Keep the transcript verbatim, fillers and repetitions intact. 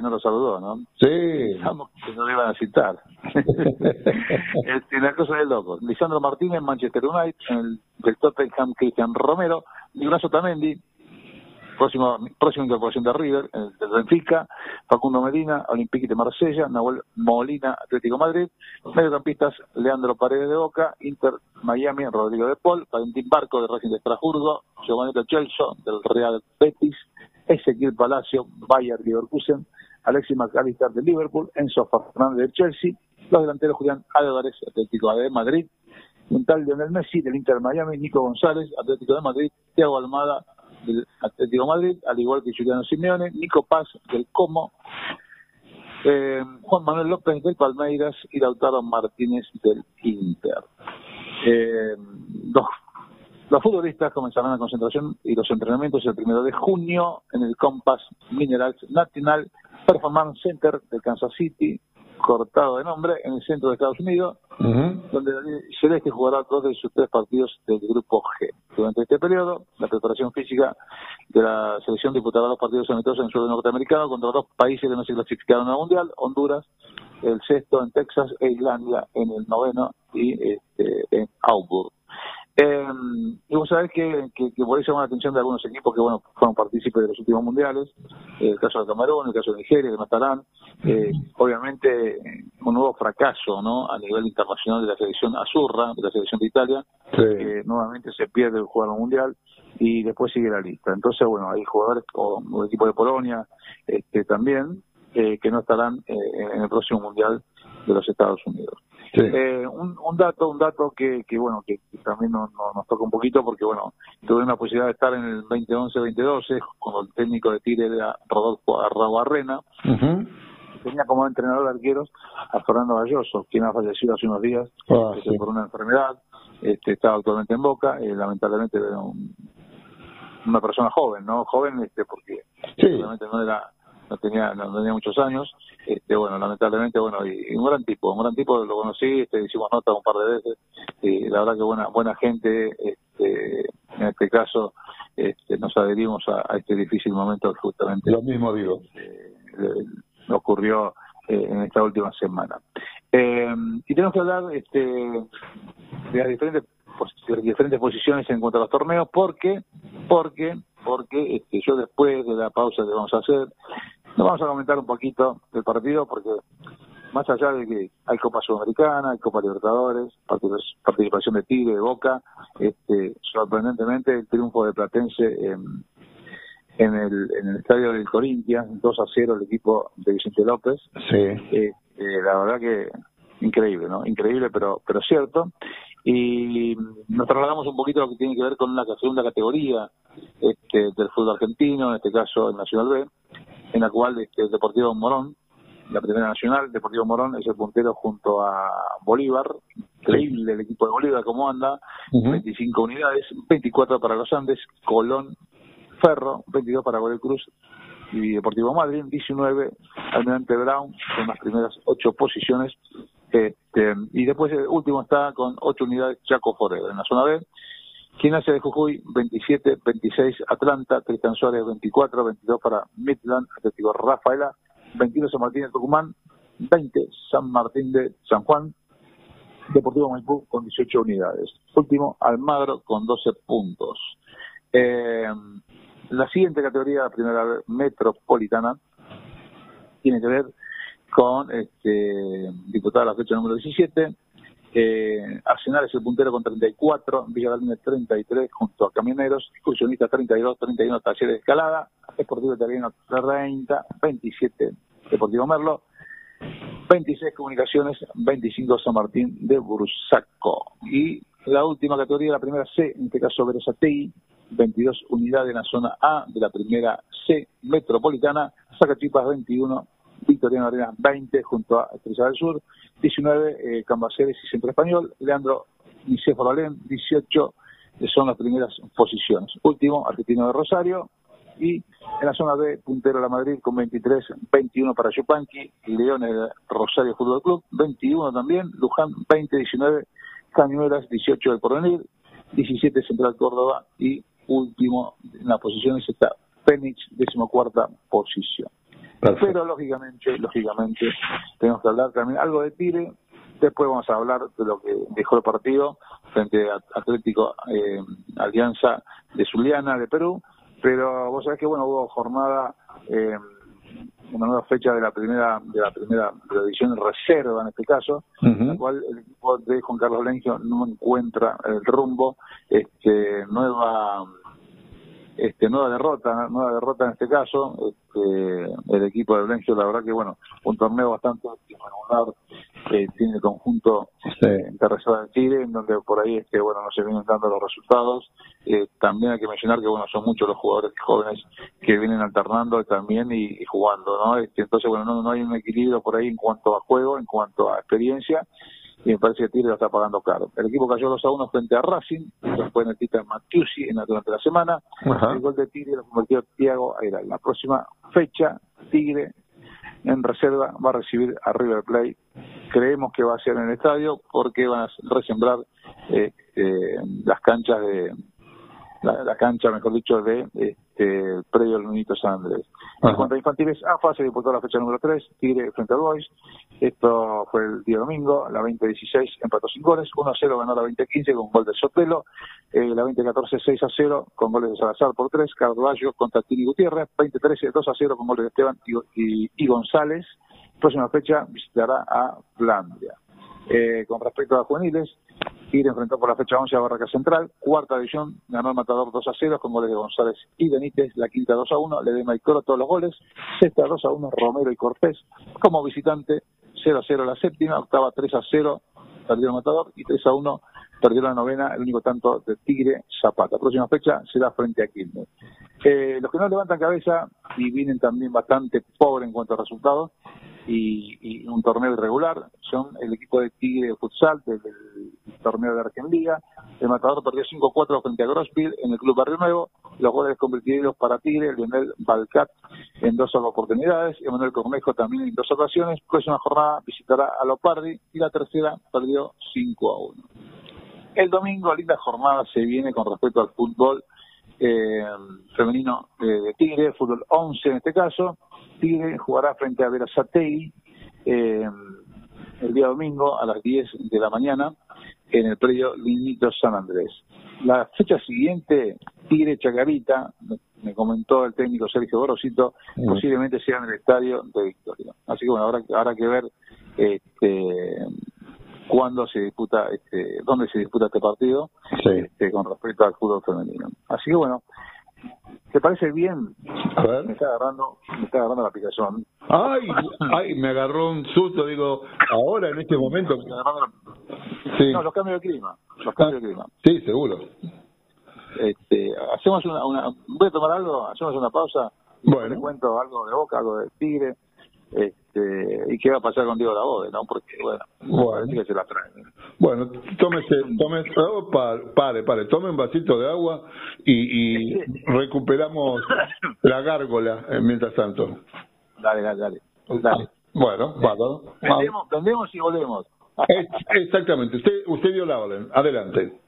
no lo saludó, ¿no? Sí. Pensamos que no le iban a citar. Es una cosa de locos. Lisandro Martínez, Manchester United, en el del Tottenham, Cristian Romero, Nicolás Otamendi, próximo, próxima incorporación de River, el del Benfica, Facundo Medina, Olympique de Marsella, Nahuel Molina, Atlético Madrid, mediocampistas, Leandro Paredes de Boca, Inter Miami, Rodrigo de Paul, Valentín Barco de Racing de Estrasburgo, Giovanni Lo Celso del Real Betis, Ezequiel Palacio, Bayer Leverkusen, Alexis McAllister de Liverpool, Enzo Fernández de Chelsea, los delanteros Julián Álvarez, Atlético de Madrid, un tal Lionel Messi del Inter Miami, Nico González, Atlético de Madrid, Thiago Almada del Atlético de Madrid, al igual que Juliano Simeone, Nico Paz del Como, eh, Juan Manuel López del Palmeiras y Lautaro Martínez del Inter. Eh, los, los futbolistas comenzarán la concentración y los entrenamientos el primero de junio en el Compass Minerals National Performance Center de Kansas City, cortado de nombre, en el centro de Estados Unidos, uh-huh. donde Celeste jugará dos de sus tres partidos del grupo G. Durante este periodo, la preparación física de la selección disputará los partidos amistosos en suelo norteamericano contra dos países que no se clasificaron al Mundial, Honduras, el sexto en Texas e Islandia en el noveno y este, en Auburn. Eh, y vos sabés que, que, que por eso llama la atención de algunos equipos que bueno fueron partícipes de los últimos mundiales, eh, el caso de Camerún, el caso de Nigeria, que no estarán, eh, obviamente un nuevo fracaso, ¿no?, a nivel internacional de la selección azurra, de la selección de Italia, sí. que nuevamente se pierde el jugar al mundial y después sigue la lista. Entonces bueno, hay jugadores como el equipo de Polonia este, también, eh, que no estarán eh, en el próximo mundial de los Estados Unidos. Sí. Eh, un, un dato, un dato que, que bueno, que, que también nos, nos, nos toca un poquito porque bueno, tuve una posibilidad de estar en el veinte once veinte doce cuando el técnico de Tigre era Rodolfo Arrabarrena, uh-huh. tenía como entrenador de arqueros a Fernando Galloso, quien ha fallecido hace unos días oh, este, sí. por una enfermedad, este, estaba actualmente en Boca, eh, lamentablemente era un, una persona joven, ¿no? Joven este porque sí. obviamente no era no tenía no tenía muchos años, este bueno lamentablemente bueno y, y un gran tipo un gran tipo lo conocí, este hicimos nota un par de veces y la verdad que buena buena gente, este en este caso este nos adherimos a, a este difícil momento justamente lo mismo digo eh, eh, ocurrió eh, en esta última semana, eh, y tenemos que hablar este de las diferentes de las diferentes posiciones en cuanto a los torneos porque porque porque este, yo después de la pausa que vamos a hacer nos vamos a comentar un poquito del partido porque más allá de que hay Copa Sudamericana, hay Copa Libertadores, participación de Tigre, de Boca, este, sorprendentemente el triunfo de Platense en, en, el, en el estadio del Corinthians, dos a cero el equipo de Vicente López. Sí. Eh, eh, la verdad que increíble, ¿no? Increíble, pero pero cierto. Y nos trasladamos un poquito a lo que tiene que ver con la segunda categoría este, del fútbol argentino, en este caso el Nacional B, en la cual este, el Deportivo Morón, la primera nacional, Deportivo Morón es el puntero junto a Bolívar, increíble el equipo de Bolívar cómo anda, uh-huh. veinticinco unidades, veinticuatro para los Andes, Colón, Ferro, veintidós para Godoy Cruz y Deportivo Madrid, diecinueve, Almirante Brown, con las primeras ocho posiciones, este, y después el último está con ocho unidades Chaco Forever en la zona B. Gimnasia de Jujuy, veintisiete, veintiséis Atlanta, Tristan Suárez, veinticuatro, veintidós para Midland, Atlético Rafaela, veintiuno San Martín de Tucumán, veinte San Martín de San Juan, Deportivo Maipú con dieciocho unidades. Último, Almagro con doce puntos. Eh, la siguiente categoría, la primera metropolitana, tiene que ver con este diputada la fecha número diecisiete. Eh, Arsenal es el puntero con treinta y cuatro, Villarreal treinta y tres junto a Camioneros, Excursionistas treinta y dos, treinta y uno Talleres de Escalada, Deportivo Italiano treinta, veintisiete Deportivo Merlo, veintiséis Comunicaciones, veinticinco San Martín de Bursaco. Y la última categoría, la primera C, en este caso Berazategui, veintidós unidades en la zona A de la primera C metropolitana, Sacachipas veintiuno, Victoriano Arenas veinte junto a Estrella del Sur, diecinueve eh, Cambaceres y Centro Español, Leandro Nicéforo Alén, dieciocho eh, son las primeras posiciones. Último, Argentino de Rosario, y en la zona B, puntero La Madrid con veintitrés, veintiuno para Yupanqui, Leones de Rosario Fútbol Club, veintiuno también, Luján veinte, diecinueve, Cañuelas dieciocho del Porvenir, diecisiete Central Córdoba y último en las posiciones está Fénix, decimocuarta posición. Perfecto. Pero lógicamente, lógicamente, tenemos que hablar también algo de Tigre. Después vamos a hablar de lo que dejó el partido frente a Atlético eh, Alianza de Zuliana, de Perú. Pero vos sabés que bueno, hubo jornada, eh, una nueva fecha de la primera de la primera de la división reserva en este caso, uh-huh. En la cual el equipo de Juan Carlos Lengio no encuentra el rumbo. Este nueva este nueva derrota, nueva derrota en este caso. Este, el equipo de Lengio, la verdad que bueno, un torneo bastante irregular. Eh, tiene el conjunto sí. eh, de reserva de Tigre, en donde por ahí es que bueno, no se vienen dando los resultados. Eh, también hay que mencionar que bueno, son muchos los jugadores jóvenes que vienen alternando también y, y jugando, ¿no? Este, entonces bueno, no, no hay un equilibrio por ahí en cuanto a juego, en cuanto a experiencia, y me parece que Tigre lo está pagando caro. El equipo cayó dos a uno frente a Racing, después en el Tita Matiusi en la, durante la semana. Uh-huh. El gol de Tigre lo convirtió Thiago Ayala. La próxima fecha, Tigre en reserva va a recibir a River Plate. Creemos que va a ser en el estadio porque van a resembrar eh, eh, las canchas de la, la cancha, mejor dicho, de este el predio del Nunito San Andrés. Uh-huh. En cuanto a infantiles, A F A se disputó la fecha número tres, Tigre frente al Boys. Esto fue el día domingo, la veinte dieciséis empató sin goles, uno a cero ganó la veinte quince con gol de Sotelo, eh, la veinte catorce seis a cero con goles de Salazar por tres, Carvalho contra Tini Gutiérrez, veinte trece dos a cero con goles de Esteban y, y, y González. Próxima fecha visitará a Flandria. Eh, con respecto a juveniles, Tigre enfrentó por la fecha once a Barraca Central, cuarta división, ganó el Matador dos a cero con goles de González y Benítez, la quinta dos a uno, Ledema y Coro todos los goles, sexta dos a uno Romero y Cortés, como visitante cero a cero la séptima, octava tres a cero, perdió el Matador y tres a uno perdió la novena, el único tanto de Tigre Zapata. Próxima fecha será frente a Quilmes. Eh, los que no levantan cabeza y vienen también bastante pobres en cuanto a resultados, Y, y un torneo irregular, son el equipo de Tigre de Futsal del, del torneo de Argenliga. El Matador perdió cinco a cuatro frente a Grossville en el Club Barrio Nuevo. Los goles convertidos para Tigre, Lionel Balcat en dos oportunidades, Emanuel Cornejo también en dos ocasiones. Próxima jornada visitará a Lopardi y la tercera perdió cinco a uno. El domingo, linda jornada se viene con respecto al fútbol eh, femenino eh, de Tigre, fútbol once en este caso. Tigre jugará frente a Verazategui eh, el día domingo a las diez de la mañana en el predio Nunito San Andrés. La fecha siguiente, Tigre Chacarita, me, me comentó el técnico Sergio Gorosito, sí. Posiblemente sea en el estadio de Victoria. Así que bueno, habrá, habrá que ver este, cuándo se disputa, este, dónde se disputa este partido, sí. este, con respecto al fútbol femenino. Así que bueno, ¿te parece bien? A ver. Me está agarrando, me está agarrando la picazón. Ay, ay, me agarró un susto, digo, ahora en este momento. Me agarrando la... Sí. No, los cambios de clima, los cambios de clima. Sí, seguro. Este, hacemos una, una, voy a tomar algo, hacemos una pausa. Bueno. Te cuento algo de Boca, algo de Tigre. Este, y qué va a pasar con Diego Labode, ¿no? Porque, bueno, bueno. parece que se la traen. Bueno, tómese, tómese, oh, pare, pare, tome un vasito de agua y, y recuperamos la gárgola eh, mientras tanto. Dale, dale, dale. dale. Bueno, bárbaro. Vendemos, vendemos y volvemos. Exactamente, usted, usted dio la orden, adelante.